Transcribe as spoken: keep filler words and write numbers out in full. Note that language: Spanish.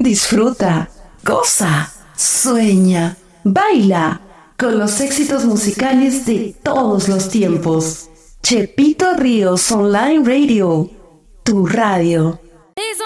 Disfruta, goza, sueña, baila con los éxitos musicales de todos los tiempos. Chepito Ríos Online Radio, tu radio.